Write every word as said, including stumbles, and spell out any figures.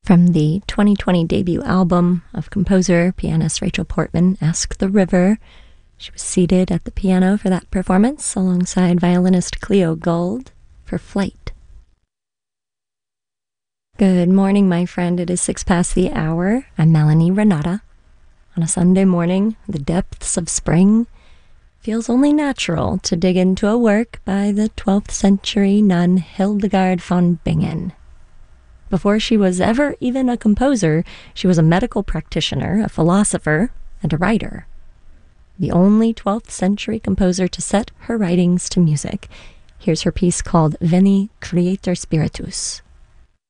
From the twenty twenty debut album of composer, pianist Rachel Portman, Ask the River, she was seated at the piano for that performance alongside violinist Cleo Gold for Flight. Good morning, my friend. It is six past the hour. I'm Melanie Renata. On a Sunday morning, the depths of spring, feels only natural to dig into a work by the twelfth century nun Hildegard von Bingen. Before she was ever even a composer, she was a medical practitioner, a philosopher, and a writer. The only twelfth century composer to set her writings to music. Here's her piece called Veni Creator Spiritus.